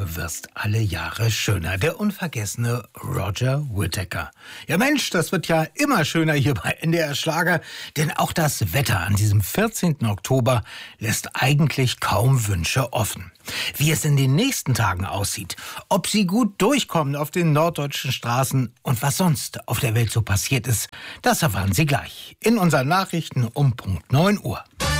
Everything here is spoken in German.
wirst alle Jahre schöner. Der unvergessene Roger Whittaker. Ja Mensch, das wird ja immer schöner hier bei NDR Schlager, denn auch das Wetter an diesem 14. Oktober lässt eigentlich kaum Wünsche offen. Wie es in den nächsten Tagen aussieht, ob Sie gut durchkommen auf den norddeutschen Straßen und was sonst auf der Welt so passiert ist, das erfahren Sie gleich in unseren Nachrichten um Punkt 9 Uhr.